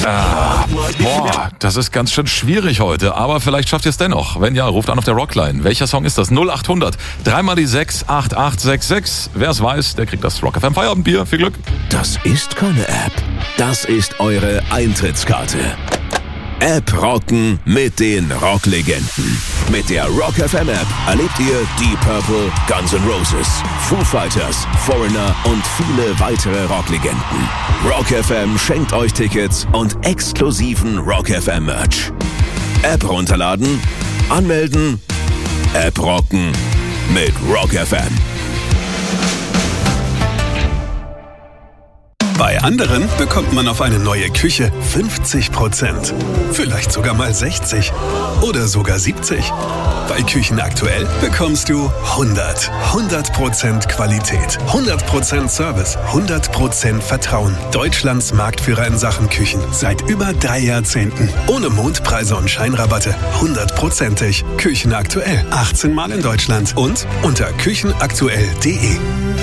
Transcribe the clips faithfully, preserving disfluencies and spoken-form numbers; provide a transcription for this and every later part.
Ah, boah, das ist ganz schön schwierig heute, aber vielleicht schafft ihr es dennoch. Wenn ja, ruft an auf der Rockline. Welcher Song ist das? null acht hundert, dreimal die sechs, acht acht sechs sechs. Wer es weiß, der kriegt das Rock F M Feierabendbier. Viel Glück. Das ist keine App. Das ist eure Eintrittskarte. App rocken mit den Rocklegenden. Mit der Rock F M App erlebt ihr Deep Purple, Guns N' Roses, Foo Fighters, Foreigner und viele weitere Rocklegenden. Rock F M schenkt euch Tickets und exklusiven Rock F M Merch. App runterladen, anmelden, App rocken mit Rock F M. Bei anderen bekommt man auf eine neue Küche fünfzig Prozent. Vielleicht sogar mal sechzig oder sogar siebzig. Bei Küchen aktuell bekommst du hundert. hundert Prozent Qualität, hundert Prozent Service, hundert Prozent Vertrauen. Deutschlands Marktführer in Sachen Küchen. Seit über drei Jahrzehnten. Ohne Mondpreise und Scheinrabatte. hundertprozentig. Küchen aktuell. achtzehn Mal in Deutschland. Und unter küchenaktuell punkt de.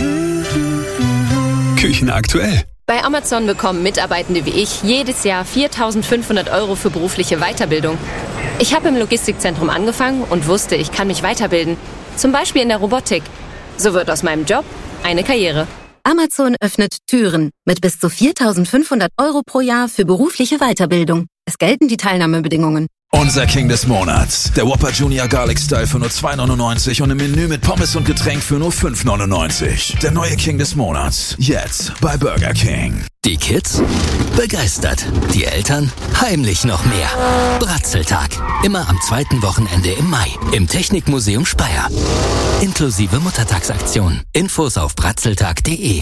Küchen aktuell. Bei Amazon bekommen Mitarbeitende wie ich jedes Jahr viertausendfünfhundert Euro für berufliche Weiterbildung. Ich habe im Logistikzentrum angefangen und wusste, ich kann mich weiterbilden. Zum Beispiel in der Robotik. So wird aus meinem Job eine Karriere. Amazon öffnet Türen mit bis zu viertausendfünfhundert Euro pro Jahr für berufliche Weiterbildung. Es gelten die Teilnahmebedingungen. Unser King des Monats. Der Whopper Junior Garlic Style für nur zwei neunundneunzig und im Menü mit Pommes und Getränk für nur fünf neunundneunzig. Der neue King des Monats. Jetzt bei Burger King. Die Kids begeistert. Die Eltern heimlich noch mehr. Bratzeltag. Immer am zweiten Wochenende im Mai. Im Technikmuseum Speyer. Inklusive Muttertagsaktion. Infos auf bratzeltag punkt de.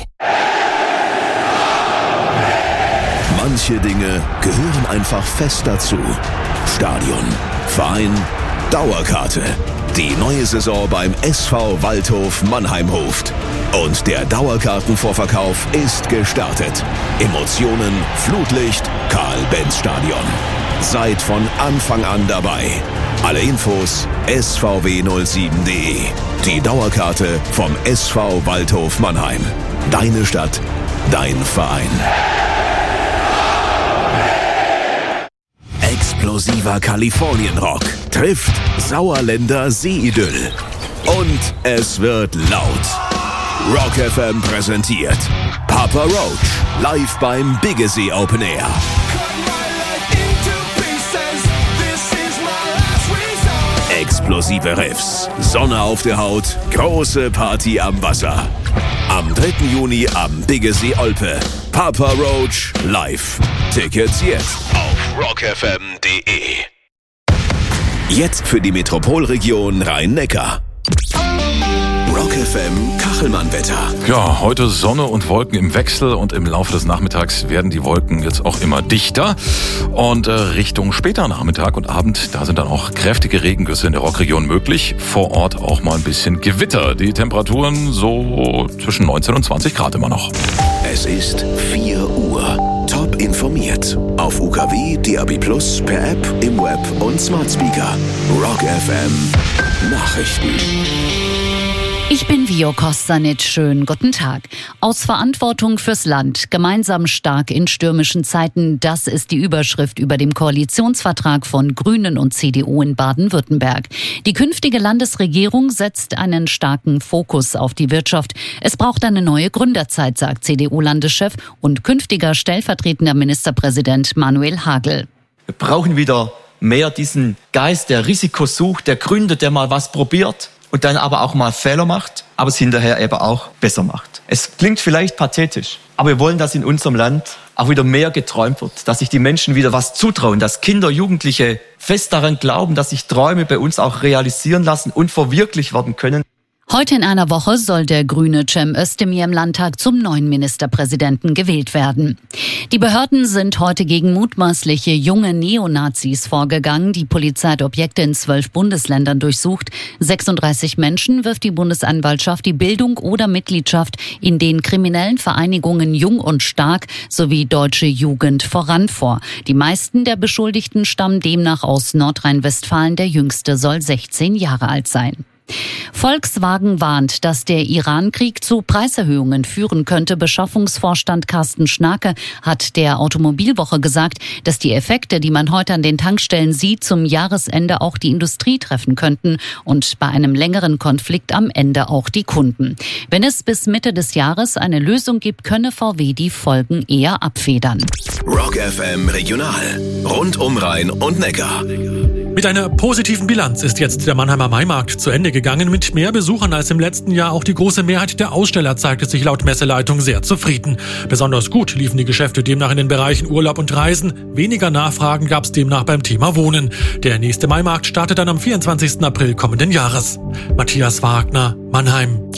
Manche Dinge gehören einfach fest dazu. Stadion, Verein, Dauerkarte. Die neue Saison beim S V Waldhof Mannheimhof. Und der Dauerkartenvorverkauf ist gestartet. Emotionen, Flutlicht, Karl-Benz-Stadion. Seid von Anfang an dabei. Alle Infos S V W null sieben punkt de. Die Dauerkarte vom S V Waldhof Mannheim. Deine Stadt, dein Verein. Explosiver Kalifornienrock trifft Sauerländer Seeidyll. Und es wird laut. Rock F M präsentiert Papa Roach live beim Biggesee Open Air. Explosive Riffs, Sonne auf der Haut, große Party am Wasser. Am dritten Juni am Biggesee Olpe. Papa Roach live. Tickets jetzt auf rock f m punkt de. Jetzt für die Metropolregion Rhein-Neckar. Rock F M Kachelmann-Wetter. Ja, heute Sonne und Wolken im Wechsel und im Laufe des Nachmittags werden die Wolken jetzt auch immer dichter. Und äh, Richtung später Nachmittag und Abend, da sind dann auch kräftige Regengüsse in der Rockregion möglich. Vor Ort auch mal ein bisschen Gewitter. Die Temperaturen so zwischen neunzehn und zwanzig Grad immer noch. Es ist vier Uhr. Top informiert. Auf U K W, D A B plus, per App, im Web und Smart Speaker. Rock F M Nachrichten. Ich bin Vio Kostanic. Schönen guten Tag. Aus Verantwortung fürs Land. Gemeinsam stark in stürmischen Zeiten. Das ist die Überschrift über dem Koalitionsvertrag von Grünen und C D U in Baden-Württemberg. Die künftige Landesregierung setzt einen starken Fokus auf die Wirtschaft. Es braucht eine neue Gründerzeit, sagt C D U-Landeschef und künftiger stellvertretender Ministerpräsident Manuel Hagel. Wir brauchen wieder mehr diesen Geist, der Risiko sucht, der gründet, der mal was probiert. Und dann aber auch mal Fehler macht, aber es hinterher eben auch besser macht. Es klingt vielleicht pathetisch, aber wir wollen, dass in unserem Land auch wieder mehr geträumt wird, dass sich die Menschen wieder was zutrauen, dass Kinder, Jugendliche fest daran glauben, dass sich Träume bei uns auch realisieren lassen und verwirklicht werden können. Heute in einer Woche soll der Grüne Cem Özdemir im Landtag zum neuen Ministerpräsidenten gewählt werden. Die Behörden sind heute gegen mutmaßliche junge Neonazis vorgegangen. Die Polizei hat Objekte in zwölf Bundesländern durchsucht. sechsunddreißig Menschen wirft die Bundesanwaltschaft die Bildung oder Mitgliedschaft in den kriminellen Vereinigungen Jung und Stark sowie Deutsche Jugend voran vor. Die meisten der Beschuldigten stammen demnach aus Nordrhein-Westfalen. Der jüngste soll sechzehn Jahre alt sein. Volkswagen warnt, dass der Iran-Krieg zu Preiserhöhungen führen könnte. Beschaffungsvorstand Carsten Schnake hat der Automobilwoche gesagt, dass die Effekte, die man heute an den Tankstellen sieht, zum Jahresende auch die Industrie treffen könnten und bei einem längeren Konflikt am Ende auch die Kunden. Wenn es bis Mitte des Jahres eine Lösung gibt, könne V W die Folgen eher abfedern. Rock F M Regional. Rund um Rhein und Neckar. Mit einer positiven Bilanz ist jetzt der Mannheimer Maimarkt zu Ende gegangen. Mit mehr Besuchern als im letzten Jahr. Auch die große Mehrheit der Aussteller zeigte sich laut Messeleitung sehr zufrieden. Besonders gut liefen die Geschäfte demnach in den Bereichen Urlaub und Reisen. Weniger Nachfragen gab es demnach beim Thema Wohnen. Der nächste Maimarkt startet dann am vierundzwanzigsten April kommenden Jahres. Matthias Wagner, Mannheim.